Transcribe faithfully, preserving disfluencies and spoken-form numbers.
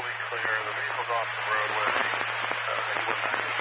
totally clear. The vehicle's off the roadway. Uh, you wouldn't